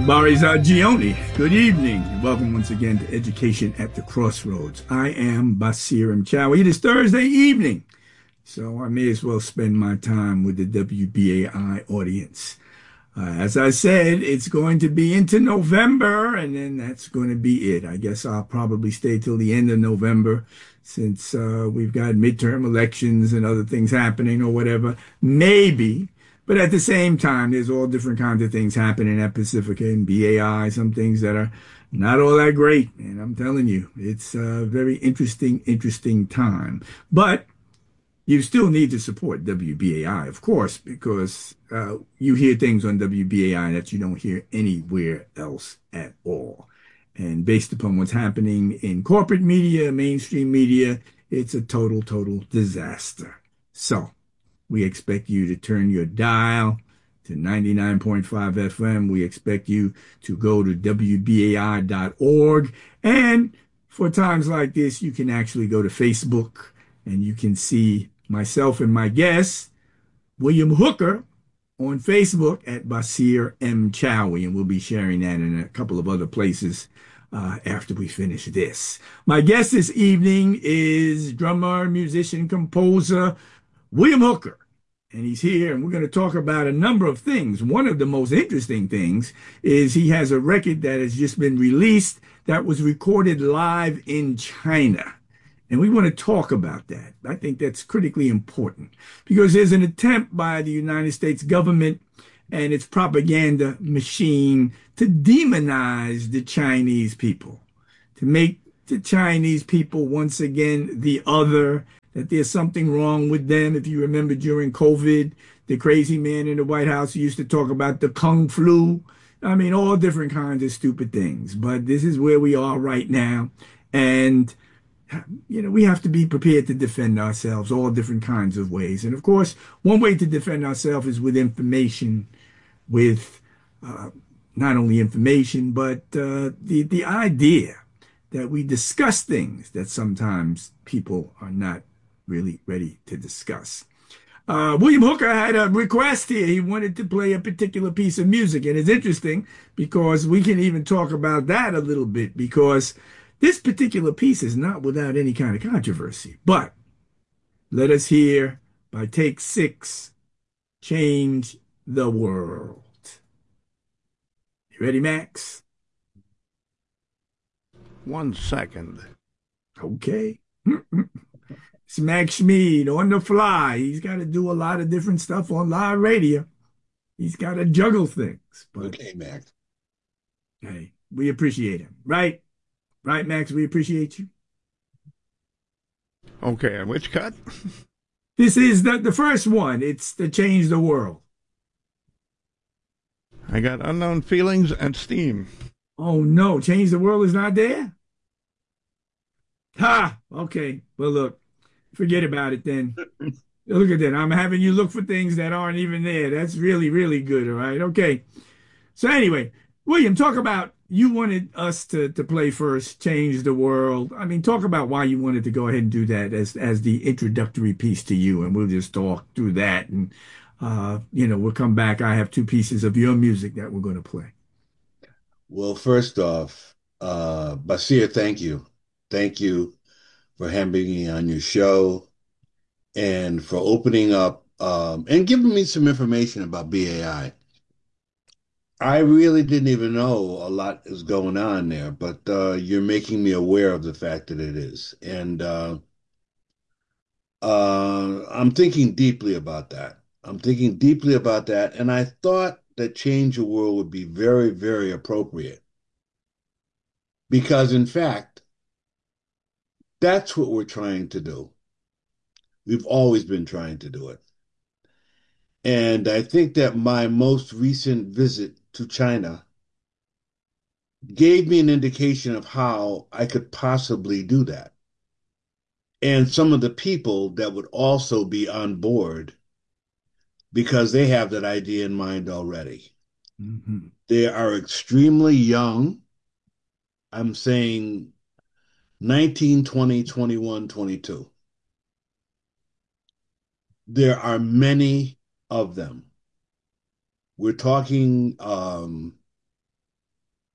Barry Zagioni, good evening, and welcome once again to Education at the Crossroads. I am Basir M. Chow. It is Thursday evening, so I may as well spend my time with the WBAI audience. As I said, it's going to be into November, and then that's going to be it. I guess I'll probably stay till the end of November since we've got midterm elections and other things happening or whatever. Maybe. But at the same time, there's all different kinds of things happening at Pacifica and BAI, some things that are not all that great. And I'm telling you, it's a very interesting time. But you still need to support WBAI, of course, because you hear things on WBAI that you don't hear anywhere else at all. And based upon what's happening in corporate media, mainstream media, it's a total disaster. So we expect you to turn your dial to 99.5 FM. We expect you to go to WBAI.org. And for times like this, you can actually go to Facebook and you can see myself and my guest, William Hooker, on Facebook at Basir M. Chowie. And we'll be sharing that in a couple of other places after we finish this. My guest this evening is drummer, musician, composer, William Hooker, and he's here, and we're going to talk about a number of things. One of the most interesting things is he has a record that has just been released that was recorded live in China. And we want to talk about that. I think that's critically important because there's an attempt by the United States government and its propaganda machine to demonize the Chinese people, to make the Chinese people once again the other, that there's something wrong with them. If you remember during COVID, the crazy man in the White House used to talk about the Kung flu. I mean, all different kinds of stupid things. But this is where we are right now. And, you know, we have to be prepared to defend ourselves all different kinds of ways. And of course, one way to defend ourselves is with information, with not only information, but the idea that we discuss things that sometimes people are not really ready to discuss. William Hooker had a request here. He wanted to play a particular piece of music. And it's interesting because we can even talk about that a little bit because this particular piece is not without any kind of controversy. But let us hear by Take Six, Change the World. You ready, Max? 1 second. Okay. It's Max Schmid on the fly. He's got to do a lot of different stuff on live radio. He's got to juggle things. But okay, Max. Hey, we appreciate him. Right? Right, Max? We appreciate you. Okay, and which cut? This is the first one. It's to Change the World. I got Unknown Feelings and Steam. Oh, no. Change the World is not there? Ha! Okay. Well, look. Forget about it then. Look at that. I'm having you look for things that aren't even there. That's really good. All right. Okay. So anyway, William, talk about, you wanted us to play first, Change the World. I mean, talk about why you wanted to go ahead and do that as the introductory piece to you. And we'll just talk through that. And, we'll come back. I have two pieces of your music that we're going to play. Well, first off, Basir, thank you. Thank you for having me on your show and for opening up and giving me some information about BAI. I really didn't even know a lot is going on there, but you're making me aware of the fact that it is. And I'm thinking deeply about that. And I thought that Change the World would be very appropriate. Because, in fact, that's what we're trying to do. We've always been trying to do it. And I think that my most recent visit to China gave me an indication of how I could possibly do that. And some of the people that would also be on board because they have that idea in mind already. Mm-hmm. They are extremely young. I'm saying 19, 20, 21, 22. There are many of them. We're talking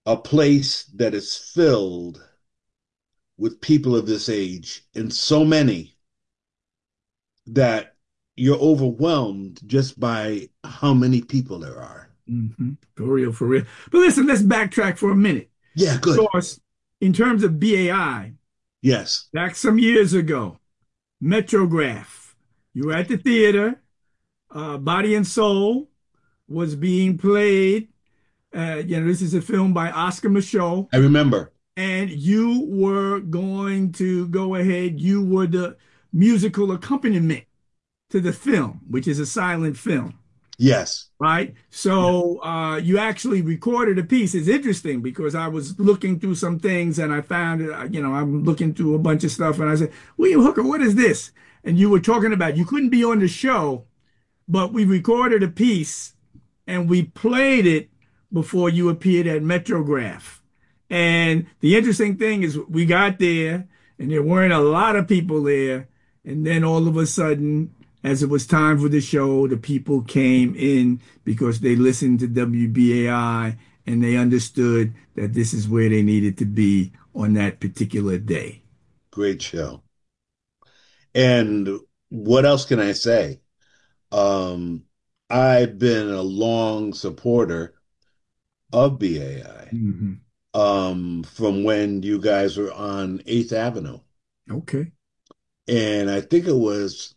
a place that is filled with people of this age, and so many that you're overwhelmed just by how many people there are. For real, for real. But listen, let's backtrack for a minute. Yeah, good. Because in terms of BAI, Yes, back some years ago, Metrograph, you were at the theater, Body and Soul was being played. This is a film by Oscar Micheaux, I remember. and you were going to go ahead. You were the musical accompaniment to the film, which is a silent film. Yes. Right. Yeah. So you actually recorded a piece. It's interesting because I was looking through some things and I found it, I'm looking through a bunch of stuff and I said, William Hooker, what is this? And you were talking about you couldn't be on the show, but we recorded a piece and we played it before you appeared at Metrograph. And the interesting thing is we got there and there weren't a lot of people there. And then all of a sudden, as it was time for the show, the people came in because they listened to WBAI and they understood that this is where they needed to be on that particular day. Great show. And what else can I say? Um, I've been a long supporter of BAI Hmm. from when you guys were on 8th Avenue. Okay. And I think it was,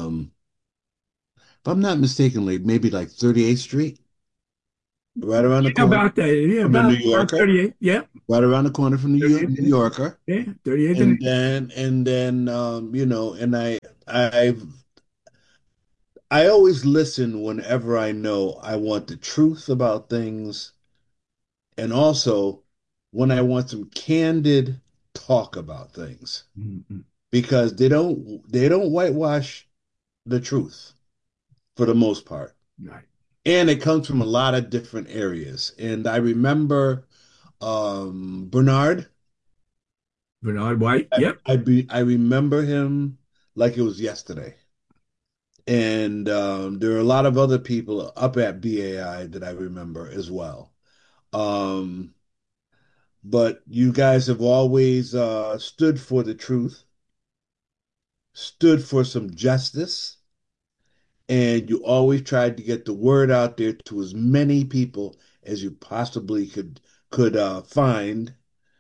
if I'm not mistakenly, maybe like 38th Street, right around the Yeah, corner about that. Yeah, from the New about Yorker, 38. Yeah. right around the corner from the 38th. New Yorker. Yeah, 38th and And then and I've I always listen whenever I know I want the truth about things, and also when I want some candid talk about things, Mhm. because they don't whitewash the truth for the most part. Right. And it comes from a lot of different areas. And I remember Bernard. Bernard White. Yep. I remember him like it was yesterday. And there are a lot of other people up at BAI that I remember as well. Um, but you guys have always stood for the truth, stood for some justice, and you always tried to get the word out there to as many people as you possibly could find.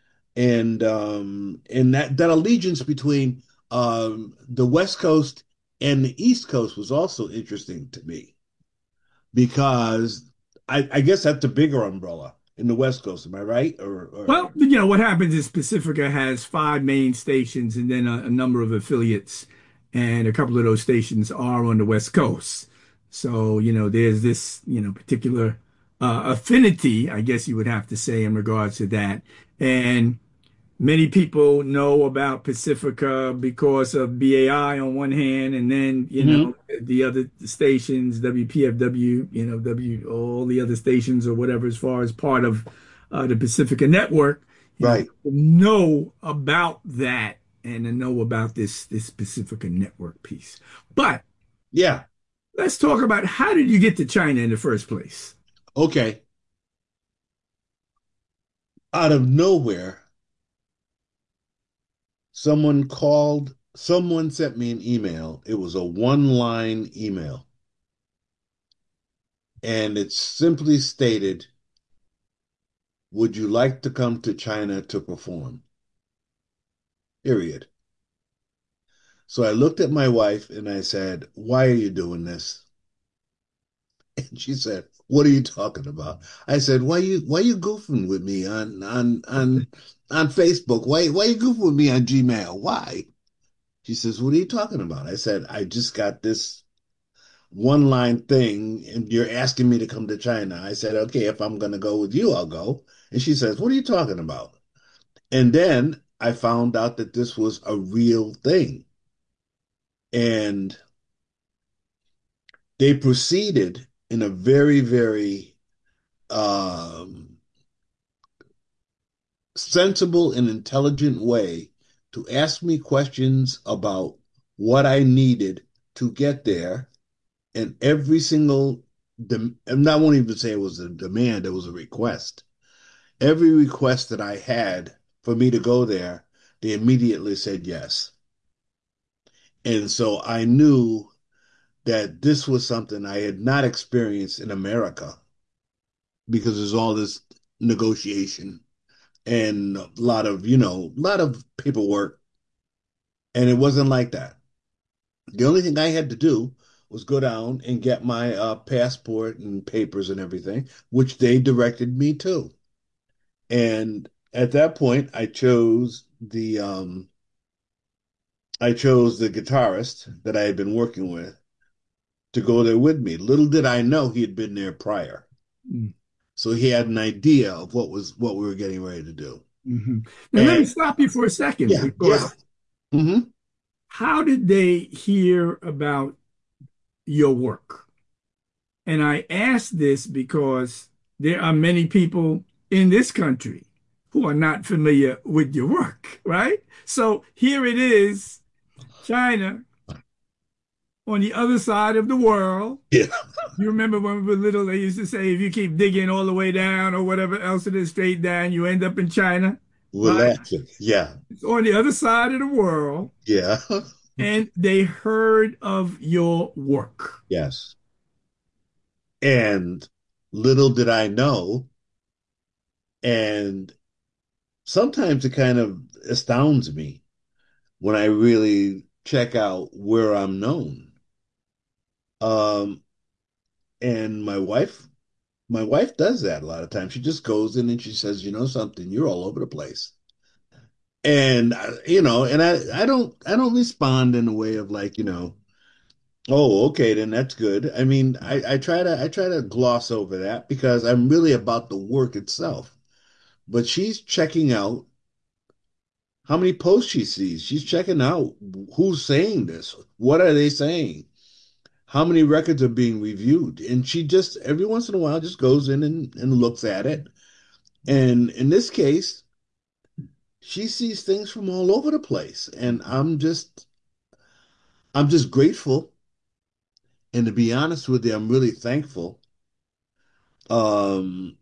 And that allegiance between the West Coast and the East Coast was also interesting to me because I guess that's a bigger umbrella in the West Coast. Am I right? Well, what happens is Pacifica has five main stations and then a number of affiliates, and a couple of those stations are on the West Coast. So, there's this, particular affinity, I guess you would have to say, in regards to that. And many people know about Pacifica because of BAI on one hand, and then, Mhm. the other stations, WPFW, all the other stations or whatever, as far as part of the Pacifica network, Right. know about that and to know about this Pacifica network piece. But Yeah. let's talk about how did you get to China in the first place? Okay. Out of nowhere, someone sent me an email. It was a one-line email, and it simply stated, "Would you like to come to China to perform?" Period. So I looked at my wife and I said, "Why are you doing this?" And she said, "What are you talking about?" I said, "Why you goofing with me on Facebook? Why you goofing with me on Gmail? Why?" She says, "What are you talking about?" I said, "I just got this one line thing and you're asking me to come to China." I said, "Okay, if I'm going to go with you, I'll go." And she says, "What are you talking about?" And then I found out that this was a real thing. And they proceeded in a very, very um, sensible and intelligent way to ask me questions about what I needed to get there. And every single, and I won't even say it was a demand, it was a request. every request that I had for me to go there, they immediately said yes. And so I knew that this was something I had not experienced in America because there's all this negotiation and a lot of, a lot of paperwork. And it wasn't like that. The only thing I had to do was go down and get my passport and papers and everything, which they directed me to. And at that point, I chose the guitarist that I had been working with to go there with me. Little did I know he had been there prior. Mm-hmm. So he had an idea of what we were getting ready to do. Now, let me And stop you for a second yeah, yeah. because Hmm. how did they hear about your work? And I ask this because there are many people in this country who are not familiar with your work, right? So here it is, China on the other side of the world. Yeah. You remember when we were little, they used to say, if you keep digging all the way down or whatever else it is straight down, you end up in China, We're right? laughing. Yeah. It's on the other side of the world. Yeah. And they heard of your work. Yes. And little did I know, and sometimes it kind of astounds me when I really check out where I'm known. Um, and my wife does that a lot of times. She just goes in and she says, you know something, you're all over the place. And I don't respond in a way of like, oh, okay, then that's good. I mean, I try to gloss over that because I'm really about the work itself. But she's checking out how many posts she sees. She's checking out who's saying this. What are they saying? How many records are being reviewed? And she just every once in a while just goes in and looks at it. And in this case, she sees things from all over the place. And I'm just grateful. And to be honest with you, I'm really thankful um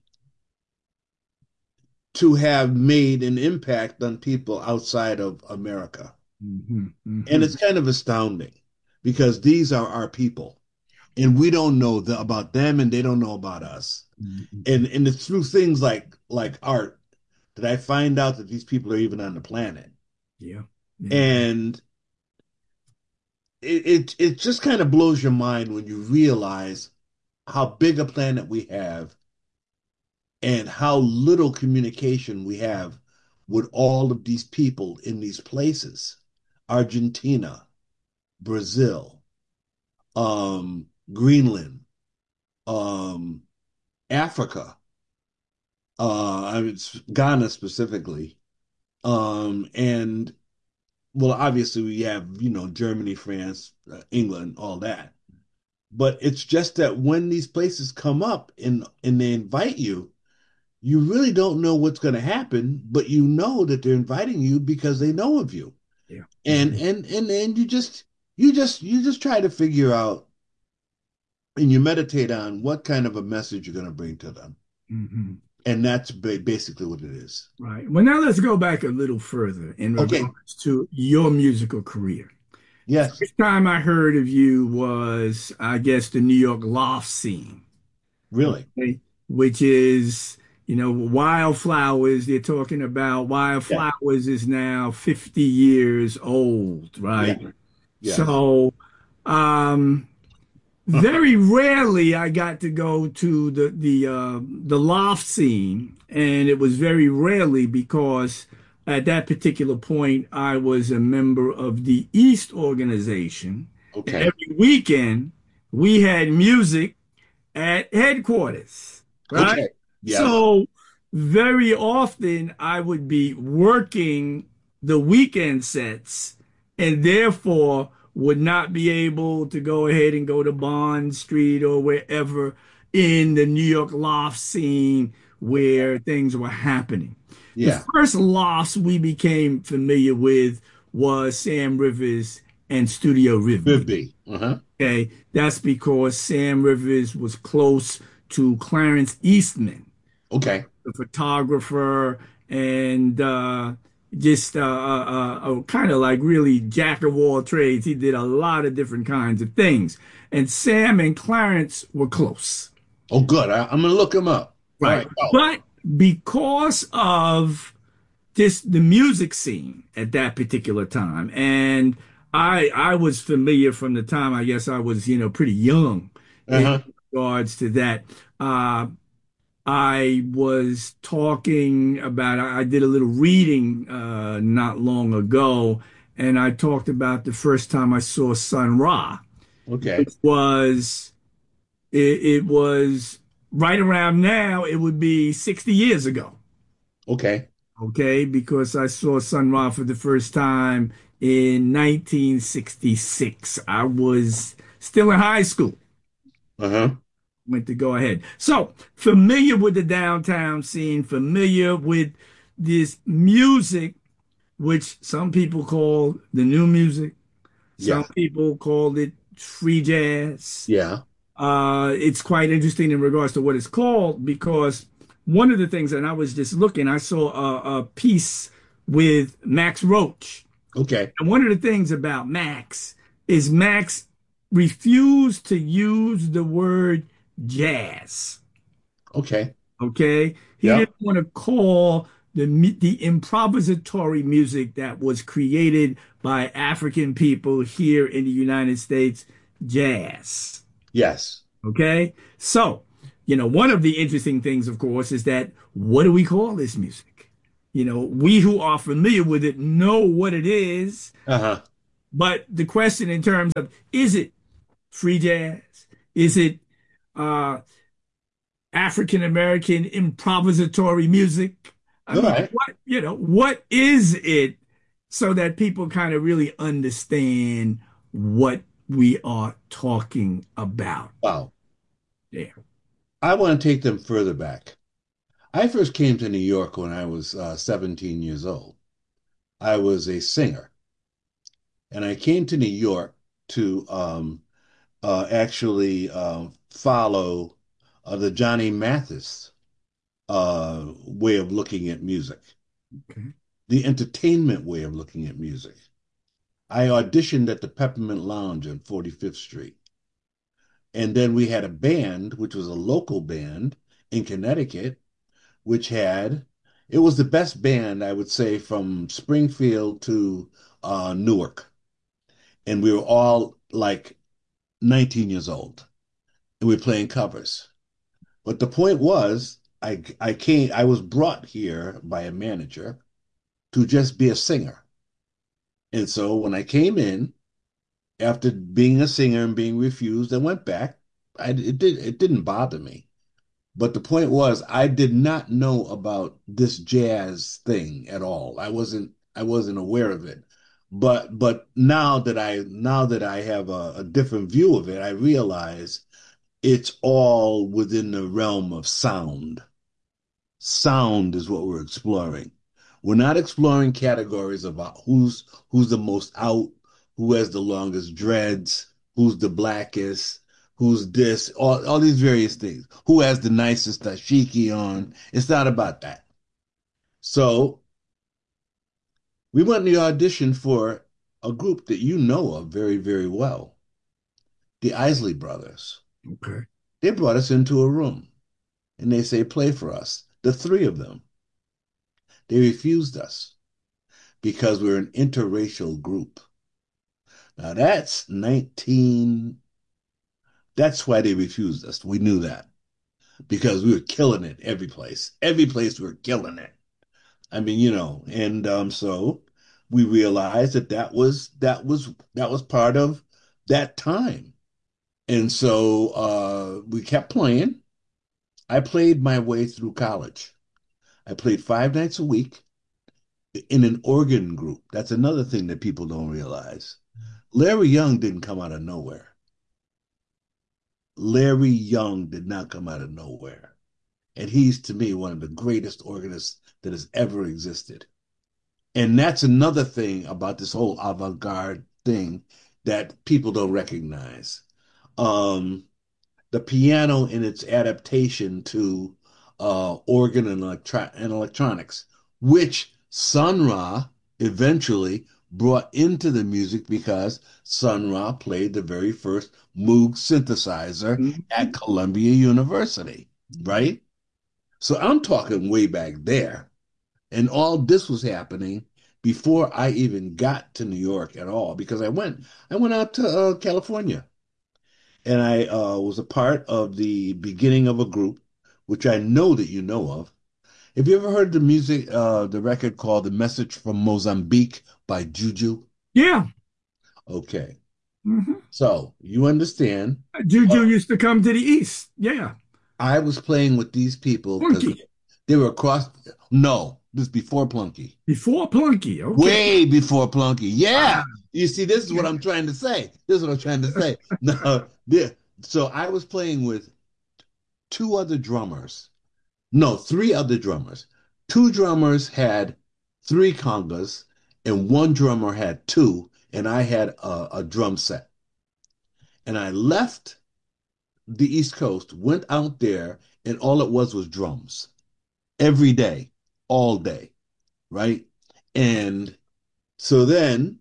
to have made an impact on people outside of America. Mm-hmm, And mm-hmm, it's kind of astounding because these are our people and we don't know about them and they don't know about us. mm-hmm. And it's through things like art that I find out that these people are even on the planet. Yeah, yeah. And it just kind of blows your mind when you realize how big a planet we have and how little communication we have with all of these people in these places. Argentina, Brazil, Greenland, um, Africa, I mean, Ghana specifically, and well, obviously we have Germany, France, England, all that. But it's just that when these places come up and they invite you, you really don't know what's going to happen, but you know that they're inviting you because they know of you, Yeah. and you just try to figure out and you meditate on what kind of a message you're going to bring to them. Mm-hmm. And that's basically what it is. Right. Well, now let's go back a little further in Okay. regards to your musical career. Yes. First time I heard of you was, I guess, the New York loft scene, Really. okay? Which is, Wildflowers. They're talking about Yeah. Wildflowers is now 50 years old, Yeah. right? Yes. So, um, very rarely I got to go to the loft scene, and it was very rarely because at that particular point I was a member of the East organization, and Okay. every weekend we had music at headquarters, right? Okay. Yeah. So very often I would be working the weekend sets and therefore would not be able to go ahead and go to Bond Street or wherever in the New York loft scene where things were happening. The Yeah. first lofts we became familiar with was Sam Rivers and Studio Could Rivers. be. Uh-huh. Okay, that's because Sam Rivers was close to Clarence Eastman, Okay. the photographer, and just kind of like really jack of all trades. He did a lot of different kinds of things. And Sam and Clarence were close, Oh, good. I'm gonna look him up. All right? right. Oh, But because of just the music scene at that particular time, and I was familiar from the time I guess I was pretty young in uh-huh. regards to that. Uh, I was talking about, I did a little reading not long ago, and I talked about the first time I saw Sun Ra, Okay. which was, it was right around now, it would be 60 years ago, Okay. okay? Because I saw Sun Ra for the first time in 1966. I was still in high school. Uh-huh. Went to go ahead. So familiar with the downtown scene, familiar with this music, which some people call the new music. Some Yeah. people called it free jazz. Yeah. It's quite interesting in regards to what it's called because one of the things, and I was just looking, I saw a piece with Max Roach. Okay. And one of the things about Max is Max refused to use the word jazz. Okay. Okay, he Yeah. didn't want to call the improvisatory music that was created by African people here in the United States jazz. Yes. Okay, so one of the interesting things, of course, is that what do we call this music? We who are familiar with it know what it is, Uh-huh. but the question in terms of is it free jazz? Is it uh, African American improvisatory music? I All mean, right. what is it so that people kind of really understand what we are talking about Wow. there? I want to take them further back. I first came to New York when I was 17 years old. I was a singer, and I came to New York to actually follow the Johnny Mathis way of looking at music, Okay. the entertainment way of looking at music. I auditioned at the Peppermint Lounge on 45th Street. And then we had a band, which was a local band in Connecticut, which it was the best band, I would say, from Springfield to Newark. And we were all like 19 years old and we were playing covers. But the point was, I was brought here by a manager to just be a singer. And so when I came in, after being a singer and being refused, I went back. It didn't bother me. But the point was, I did not know about this jazz thing at all. I wasn't aware of it. But now that I have a different view of it, I realize it's all within the realm of sound. Sound is what we're exploring. We're not exploring categories about who's the most out, who has the longest dreads, who's the blackest, who's this, all these various things. Who has the nicest dashiki on? It's not about that. So we went to the audition for a group that you know of very, very well, the Isley Brothers. Okay. They brought us into a room and they say, play for us. The three of them. They refused us because we're an interracial group. Now that's why they refused us. We knew that because we were killing it every place. Every place we were killing it. I mean, and so we realized that was part of that time. And so we kept playing. I played my way through college. I played 5 nights a week in an organ group. That's another thing that people don't realize. Larry Young didn't come out of nowhere. Larry Young did not come out of nowhere. And he's, to me, one of the greatest organists that has ever existed. And that's another thing about this whole avant-garde thing that people don't recognize. Um, the piano in its adaptation to organ and electronics, which Sun Ra eventually brought into the music because Sun Ra played the very first Moog synthesizer at Mhm. Columbia University, right? So I'm talking way back there. And all this was happening before I even got to New York at all because I went out to California and I was a part of the beginning of a group, which I know that you know of. Have you ever heard the record called The Message from Mozambique by Juju? Yeah. Okay. Hmm. So you understand, Juju uh, used to come to the East. Yeah. I was playing with these people because Plunky. they were across, no, this is before Plunky. Before Plunky. Okay. Way before Plunky. Yeah. Ah, You see, this is what okay. I'm trying to say. This is what I'm trying to say. No, so I was playing with two other drummers. No, three other drummers. Two drummers had three congas, and one drummer had two, and I had a drum set. And I left the East Coast, went out there, and all it was drums every day, all day, right? And so then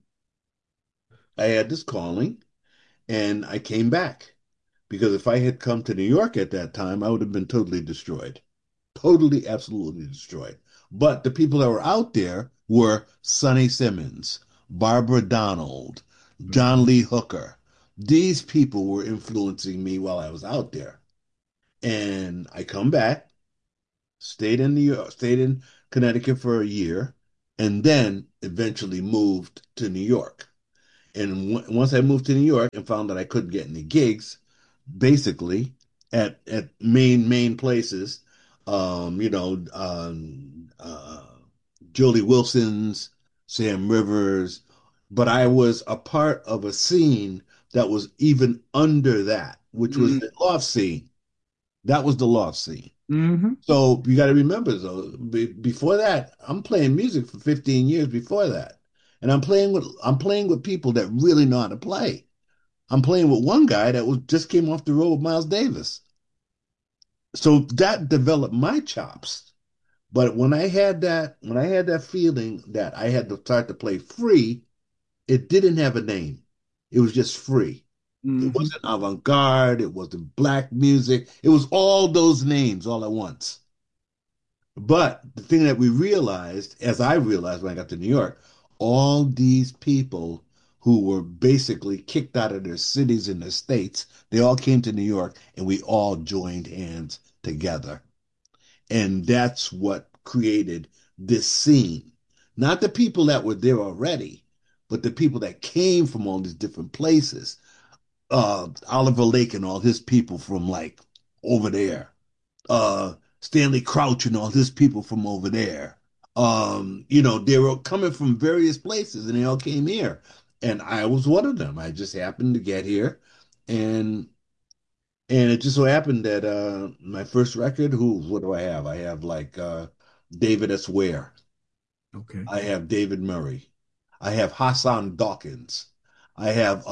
I had this calling, and I came back because if I had come to New York at that time, I would have been totally destroyed. Totally, absolutely destroyed. But the people that were out there were Sonny Simmons, Barbara Donald, John Lee Hooker. These people were influencing me while I was out there. And I come back, stayed in New York, stayed in Connecticut for a year, and then eventually moved to New York. And once I moved to New York and found that I couldn't get any gigs, basically at main places, you know, Jolie Wilson's, Sam Rivers, but I was a part of a scene that was even under that, which was the loft scene. That was the loft scene. Mm-hmm. So you got to remember, though, before that, I'm playing music for 15 years before that, and I'm playing with people that really know how to play. I'm playing with one guy that was just came off the road with Miles Davis. So that developed my chops. But when I had that feeling that I had to start to play free, it didn't have a name. It was just free. It Mm-hmm. wasn't avant-garde, it wasn't black music. It was all those names all at once. But the thing that we realized, as I realized when I got to New York, all these people who were basically kicked out of their cities and their states, they all came to New York and we all joined hands together. And that's what created this scene. Not the people that were there already, but the people that came from all these different places. Oliver Lake and all his people from like over there, Stanley Crouch and all his people from over there. They were coming from various places and they all came here. And I was one of them. I just happened to get here and it just so happened that my first record, what do I have? I have like David S. Ware. Okay. I have David Murray. I have Hassan Dawkins. I have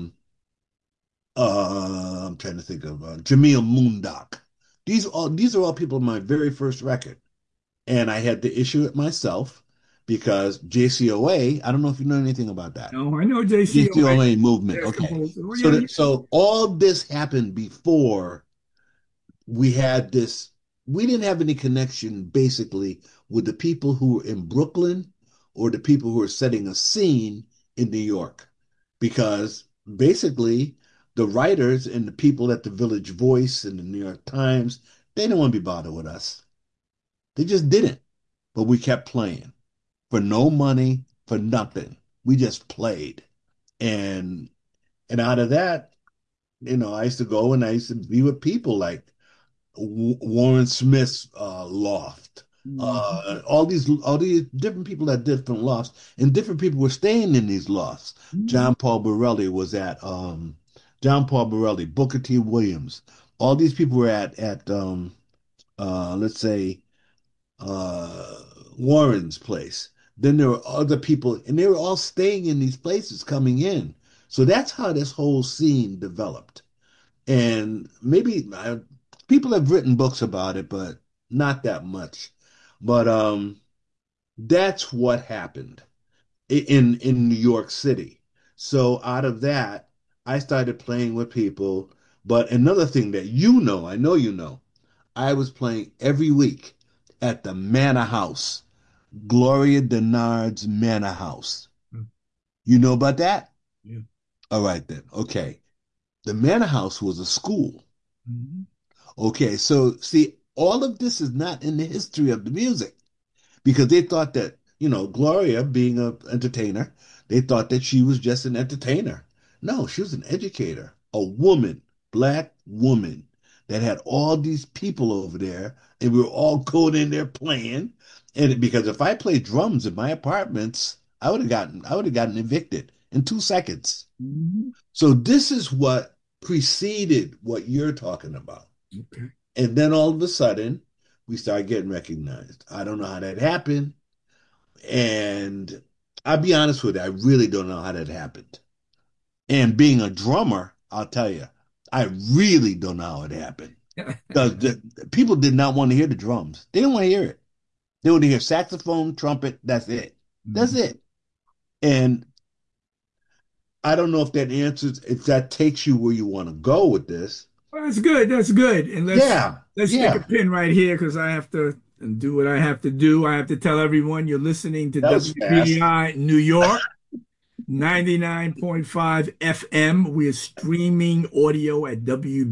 I'm trying to think of Jamil Moondock. These are all people in my very first record. And I had to issue it myself because JCOA, I don't know if you know anything about that. No, I know JCOA. JCOA movement. Yeah, Okay. composer. Oh, So yeah, yeah. so all this happened before we had this. We didn't have any connection basically with the people who were in Brooklyn or the people who were setting a scene in New York because basically the writers and the people at the Village Voice and the New York Times, they didn't want to be bothered with us. They just didn't. But we kept playing for no money, for nothing. We just played. And out of that, I used to go and I used to be with people like Warren Smith's loft. Mhm. All these different people at different lofts, and different people were staying in these lofts. Mhm. John Paul Borelli was at John Paul Borelli, Booker T. Williams. All these people were at let's say uh, Warren's place. Then there were other people, and they were all staying in these places coming in. So that's how this whole scene developed. And maybe people have written books about it, but not that much. But that's what happened in New York City. So out of that, I started playing with people. But another thing that I know I was playing every week at the Manor House, Gloria Denard's Manor House. You know about that? Yeah. All right then. Okay. The Manor House was a school. Mhm. Okay, so see, all of this is not in the history of the music because they thought that, Gloria being an entertainer, they thought that she was just an entertainer. No, she was an educator, a woman, black woman that had all these people over there, and we were all going in there playing. And because if I played drums in my apartments, I would have gotten evicted in 2 seconds. Mhm. So this is what preceded what you're talking about. Okay. And then all of a sudden, we started getting recognized. I don't know how that happened. And I'll be honest with you, I really don't know how that happened. And being a drummer, I'll tell you, I really don't know how it happened. Because the people did not want to hear the drums. They didn't want to hear it. They wanted to hear saxophone, trumpet. That's it. That's Mhm. it. And I don't know if that takes you where you want to go with this. Well, that's good. That's good. And Yeah, let's stick a yeah, pin right here because I have to do what I have to do. I have to tell everyone you're listening to that was fast. WBAI New York. 99.5 FM. We're streaming audio at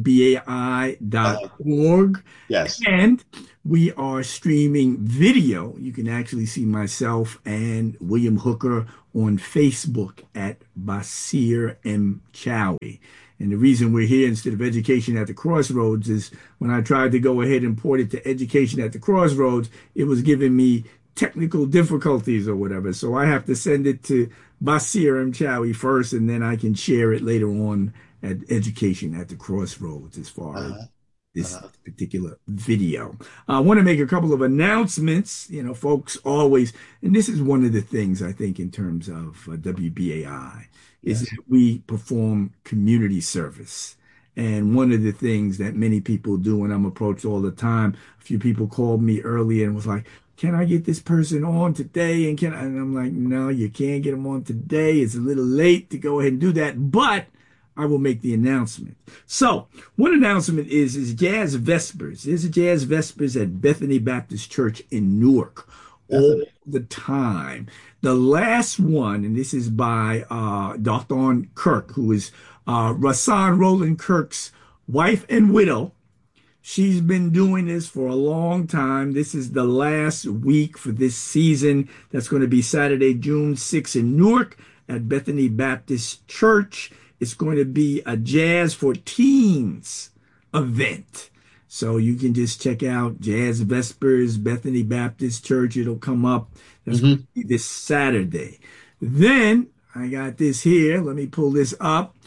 Uh, WBAI.org. yes. And we are streaming video. You can actually see myself and William Hooker on Facebook at Basir M. Chowie. And the reason we're here instead of Education at the Crossroads is when I tried to go ahead and port it to Education at the Crossroads, it was giving me technical difficulties or whatever. So I have to send it to Basir M. Chowie first, and then I can share it later on at Education at the Crossroads as far as Uh-huh. this Uh-huh. particular video. I want to make a couple of announcements. Folks always, and this is one of the things I think in terms of WBAI, is Yes. that we perform community service. And one of the things that many people do, and I'm approached all the time, a few people called me earlier and was like, can I get this person on today? And I'm like, no, you can't get them on today. It's a little late to go ahead and do that, but I will make the announcement. So one announcement is Jazz Vespers. There's a Jazz Vespers at Bethany Baptist Church in Newark all Bethany. the time. The last one, and this is by Dr. Kirk, who is Rasan Roland Kirk's wife and widow. She's been doing this for a long time. This is the last week for this season. That's going to be Saturday, June 6th in Newark at Bethany Baptist Church. It's going to be a Jazz for Teens event. So you can just check out Jazz Vespers, Bethany Baptist Church. It'll come up. That's going to Hmm. be this Saturday. Then I got this here. Let me pull this up.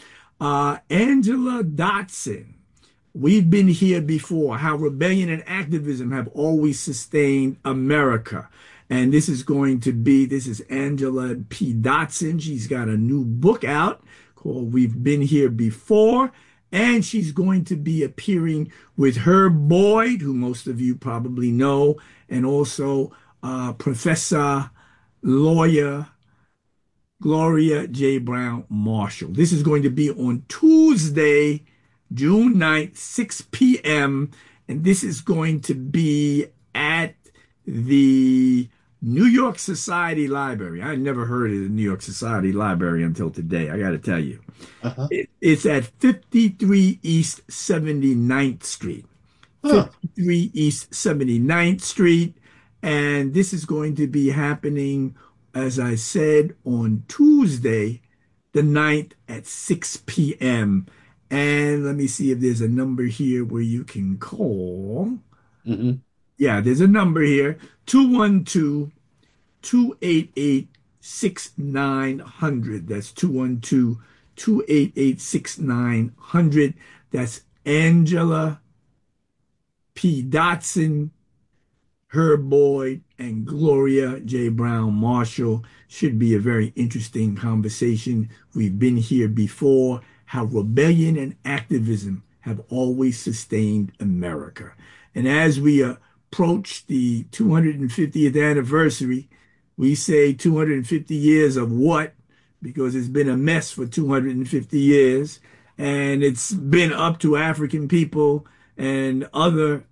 Angela Dotson. We've been here before, how rebellion and activism have always sustained America. And this is Angela P. Dotson. She's got a new book out called We've Been Here Before. And she's going to be appearing with Herb Boyd, who most of you probably know, and also Professor Lawyer Gloria J. Brown Marshall. This is going to be on Tuesday, June 9th, 6 p.m. And this is going to be at the New York Society Library. I never heard of the New York Society Library until today, I got to tell you. Uh-huh. It's at 53 East 79th Street. Huh. 53 East 79th Street. And this is going to be happening, as I said, on Tuesday, the 9th at 6 p.m. And let me see if there's a number here where you can call. Hmm. Yeah, there's a number here, 212-288-6900. That's 212-288-6900. That's Angela P. Dotson, Herb Boyd, and Gloria J. Brown Marshall. Should be a very interesting conversation. We've been here before, how rebellion and activism have always sustained America. And as we approach the 250th anniversary, we say 250 years of what? Because it's been a mess for 250 years, and it's been up to African people and other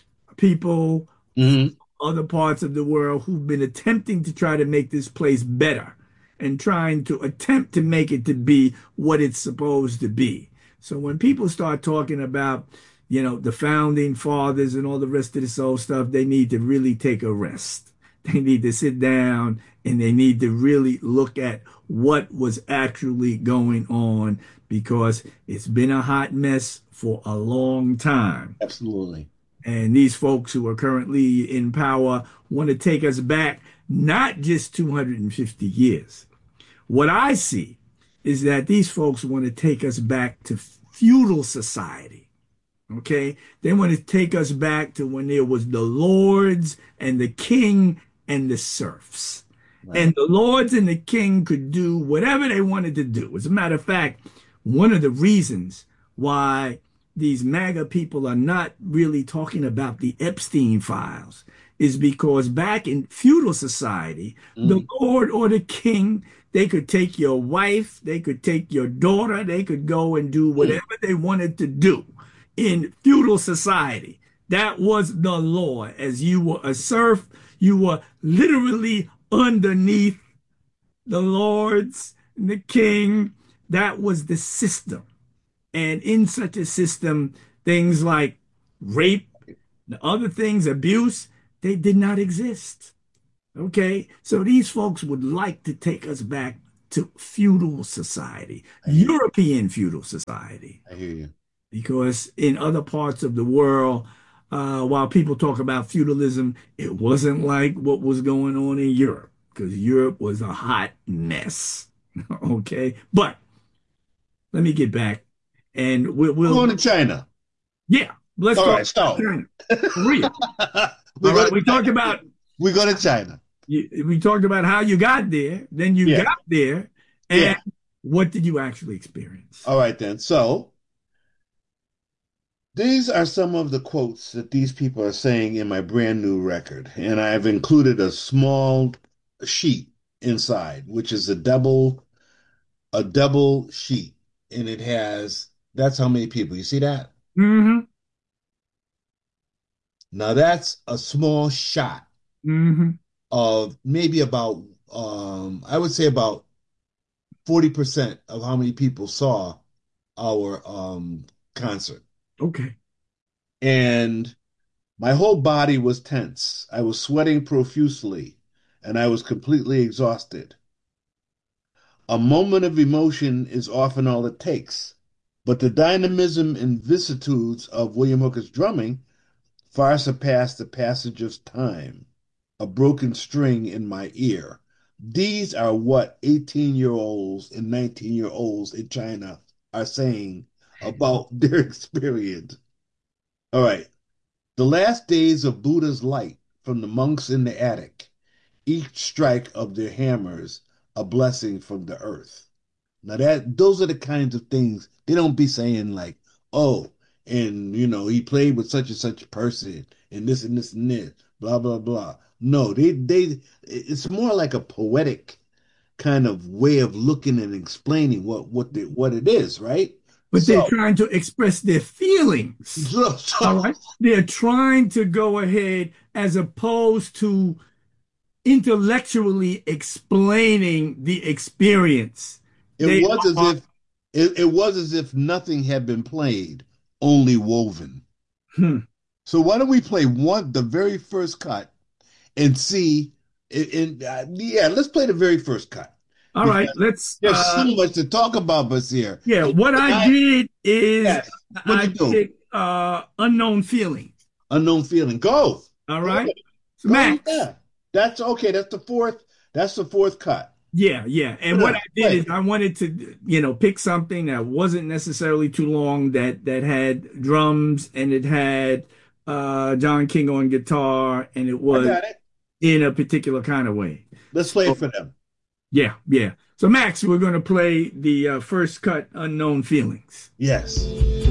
people, Hmm. other parts of the world who've been attempting to try to make this place better and trying to attempt to make it to be what it's supposed to be. So when people start talking about, the founding fathers and all the rest of this old stuff, they need to really take a rest. They need to sit down and they need to really look at what was actually going on because it's been a hot mess for a long time. Absolutely. And these folks who are currently in power want to take us back not just 250 years. What I see is that these folks want to take us back to feudal society. Okay? They want to take us back to when there was the lords and the king and the serfs. Right. And the lords and the king could do whatever they wanted to do. As a matter of fact, one of the reasons why these MAGA people are not really talking about the Epstein files is because back in feudal society, the Mm. lord or the king, they could take your wife, they could take your daughter, they could go and do Mm. whatever they wanted to do in feudal society. That was the law. As you were a serf, you were literally underneath the lords and the king. That was the system. And in such a system, things like rape, and other things, abuse, they did not exist. Okay? So these folks would like to take us back to feudal society, I hear you. European feudal society, I hear you. because in other parts of the world, while people talk about feudalism, it wasn't like what was going on in Europe, because Europe was a hot mess. Okay? But let me get back and We're going to China. yeah, let's All talk right, about so China for real. we All go right, to we talked China. about We go to China. we talked about how you got there, then you Yeah. got there, and Yeah. what did you actually experience? All right then. So these are some of the quotes that these people are saying in my brand new record, and I've included a small sheet inside, which is a double sheet, and it has that's how many people. You see that? Mm-hmm. Now that's a small shot Mm-hmm. of maybe about I would say about 40% of how many people saw our concert. Okay. And my whole body was tense. I was sweating profusely and I was completely exhausted. A moment of emotion is often all it takes, but the dynamism and vicissitudes of William Hooker's drumming far surpassed the passage of time, a broken string in my ear. These are what 18-year-olds and 19-year-olds in China are saying about their experience. All right. The last days of Buddha's light from the monks in the attic, each strike of their hammers a blessing from the earth. Now that those are the kinds of things they don't be saying like, oh, and he played with such and such a person and this and this and this, blah blah blah. No, they it's more like a poetic kind of way of looking and explaining what it is, right? But they're So, trying to express their feelings. so, All so right. They're trying to go ahead as opposed to intellectually explaining the experience. it They was as are, if it was as if nothing had been played, only woven. hmm. So why don't we play the very first cut and see? Yeah, let's play the very first cut All right, because let's there's so much to talk about, Basir. yeah, And what I I, did is yes, what I you do? picked unknown feeling. Unknown feeling. Go, All go, right. So go. Max. Yeah, that's okay. That's the fourth. That's the fourth cut. Yeah, yeah. And Put what I on, did play. is I wanted to, pick something that wasn't necessarily too long that had drums and it had John King on guitar and it I was got it. in a particular kind of way. Let's play it So for them. yeah, yeah. So Max, we're going to play the first cut, Unknown Feelings. Yes.